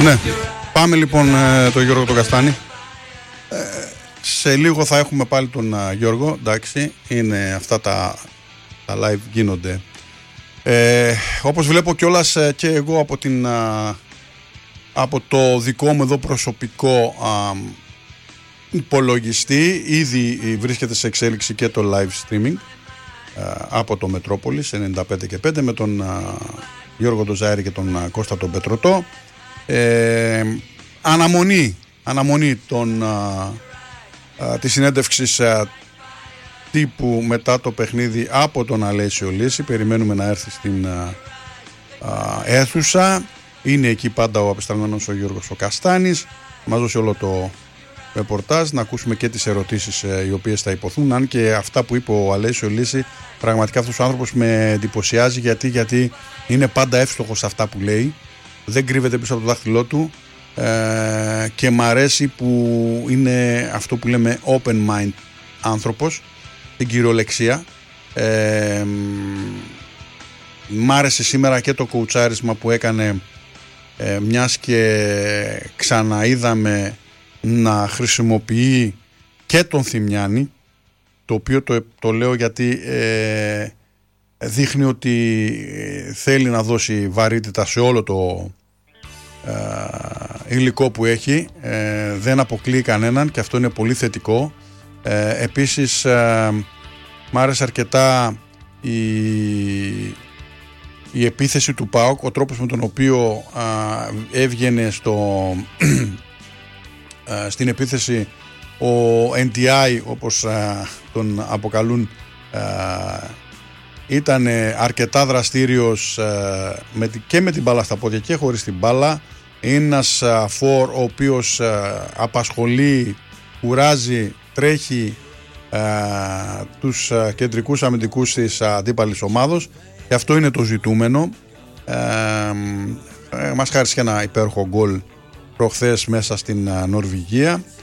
Ναι, πάμε λοιπόν τον Γιώργο τον Καστάνη. Σε λίγο θα έχουμε πάλι τον Γιώργο, εντάξει, είναι αυτά τα live γίνονται. Όπως βλέπω κιόλας και εγώ από το δικό μου εδώ προσωπικό υπολογιστή ήδη βρίσκεται σε εξέλιξη και το live streaming από το Μετρόπολης 95 και 5 με τον Γιώργο τον Ζαέρη και τον Κώστα τον Πετρωτό. Αναμονή της συνέντευξης τύπου μετά το παιχνίδι από τον Αλέσιο Λύση. Περιμένουμε να έρθει στην αίθουσα. Είναι εκεί πάντα ο απεσταλμένος ο Γιώργος ο Καστάνης. Μας δώσει όλο το ρεπορτάζ, να ακούσουμε και τις ερωτήσεις οι οποίες θα υποθούν. Αν και αυτά που είπε ο Αλέσιο Λύση, πραγματικά αυτός ο άνθρωπος με εντυπωσιάζει γιατί είναι πάντα εύστοχος σε αυτά που λέει. Δεν κρύβεται πίσω από το δάχτυλό του και μ' αρέσει που είναι αυτό που λέμε open mind άνθρωπος, την κυριολεξία. Μ' άρεσε σήμερα και το κοουτσάρισμα που έκανε, μιας και ξαναείδαμε να χρησιμοποιεί και τον Θημιάνη, το οποίο το λέω γιατί δείχνει ότι θέλει να δώσει βαρύτητα σε όλο το υλικό που έχει, δεν αποκλείει κανέναν και αυτό είναι πολύ θετικό. Επίσης μ' άρεσε αρκετά η επίθεση του ΠΑΟΚ, ο τρόπος με τον οποίο έβγαινε στην επίθεση ο NTI, όπως τον αποκαλούν, ήταν αρκετά δραστήριος και με την μπάλα στα πόδια και χωρίς την μπάλα. Ένας φορ ο οποίος απασχολεί, κουράζει, τρέχει τους κεντρικούς αμυντικούς της αντίπαλης ομάδος και αυτό είναι το ζητούμενο. Μας χάρισε και ένα υπέροχο γκολ προχθές μέσα στην Νορβηγία.